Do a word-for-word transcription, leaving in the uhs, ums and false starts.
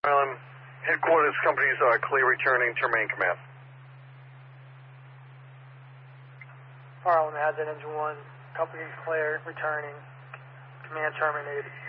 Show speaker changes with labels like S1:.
S1: Island headquarters, companies are clear, returning to main command.
S2: Harlem has it, engine one, company's clear, returning, command terminated.